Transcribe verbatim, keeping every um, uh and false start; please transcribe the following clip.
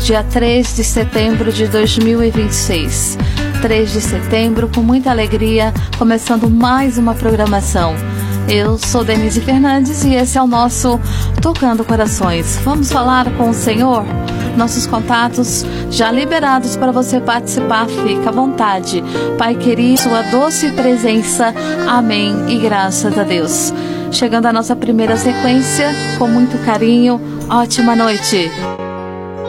dia três de setembro de dois mil e vinte e seis. três de setembro, com muita alegria, começando mais uma programação. Eu sou Denise Fernandes e esse é o nosso Tocando Corações. Vamos falar com o Senhor? Nossos contatos já liberados para você participar, fica à vontade. Pai querido, sua doce presença, amém e graças a Deus. Chegando à nossa primeira sequência, com muito carinho, ótima noite.